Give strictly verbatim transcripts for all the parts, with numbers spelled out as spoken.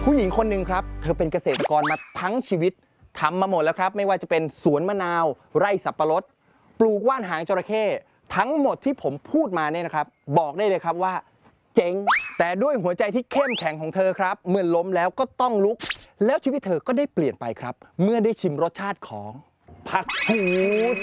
ผู้หญิงคนหนึ่งครับเธอเป็นเกษตรกรมาทั้งชีวิตทำมาหมดแล้วครับไม่ว่าจะเป็นสวนมะนาวไร่สับปะรดปลูกว่านหางจระเข้ทั้งหมดที่ผมพูดมาเนี่ยนะครับบอกได้เลยครับว่าเจ๋งแต่ด้วยหัวใจที่เข้มแข็งของเธอครับเมื่อล้มแล้วก็ต้องลุกแล้วชีวิตเธอก็ได้เปลี่ยนไปครับเมื่อได้ชิมรสชาติของผักกูด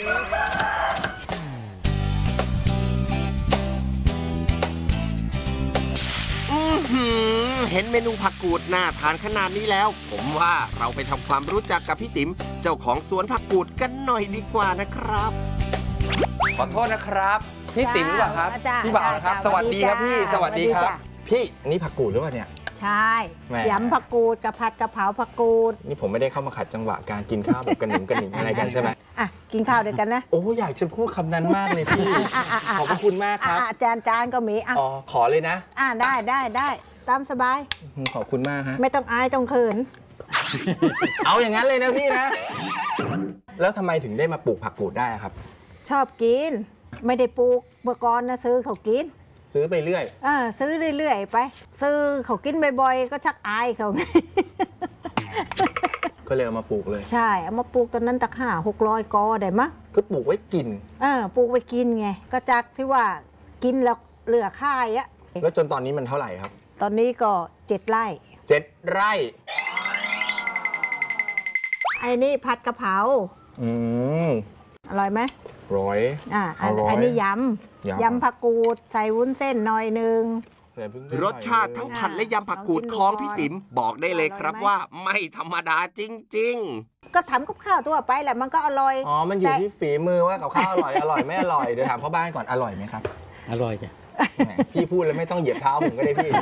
เห็นเมนูผักกูดน่าทานขนาดนี้แล้วผมว่าเราไปทำความรู้จักกับพี่ติ๋มเจ้าของสวนผักกูดกันหน่อยดีกว่านะครับขอโทษนะครับพี่ติ๋มหรือเปล่าครับจ้าพี่บ่าวนะครับจ้าสวัสดีครับพี่จ้าสวัสดีครับสวัสดีจ้าพี่นี่ผักกูดหรือเปล่าเนี่ยใช่แหมยำผักกูดกะผัดกะเพราผักกูดนี่ผมไม่ได้เข้ามาขัดจังหวะการกินข้าวแบบกระหนุ่มกระหนิงอะไรกันใช่ไหมอ่ะกินข้าวด้วยกันนะโอ้อยากจะพูดคำนั้นมากเลยพี่อ่ะอ่ะอ่ะขอบพระคุณมากครับอ่ะจานจานก็มีอ่ะอ๋อขอเลยนะอ่ะได้ได้ได้ตามสบายขอบคุณมากฮะไม่ต้องอายต้องเขินเอาอย่างนั้นเลยนะพี่นะ แล้วทำไมถึงได้มาปลูกผักกูดได้ครับชอบกิน ไม่ได้ปลูกเมื่อก่อนนะซื้อเขากินซื้อไปเรื่อยเออซื้อเรื่อยๆไป ซื้อเขากินบ่อยๆก็ชักอายเขาก็เลยเอามาปลูกเลยใช่เอามาปลูกตอนนั้นตักห้าหกร้อยกอได้มะคือปลูกไว้กินเออปลูกไปกินไงก็จากที่ว่ากินแล้วเหลือค่ายอะแล้วจนตอนนี้มันเท่าไหร่ครับตอนนี้ก็เจ็ดไร่เจ็ดไร่ไอ้นี่ผัดกะเพราอืมอร่อยไหมร้อยอ่าอันอร่อยอันนี้ยยำำ ยำผักกูดใส่วุ้นเส้นหน่อยหนึ่งรสชาติทั้งผัดและยำผักกูดของพี่ติ๋มบอกได้เลยครับว่าไม่ธรรมดาจริงๆก็ทำกับข้าวทั่วไปแหละมันก็อร่อยอ๋อ มันอยู่ที่ฝีมือว่ากับข้าวอร่อย อร่อยไม่อร่อย เดี๋ยวถามพ่อบ้านก่อน อร่อยไหมครับอร่อยจ้ะแหมพี่พูดแล้วไม่ต้องเหยียบเท้าผมก็ได้พี่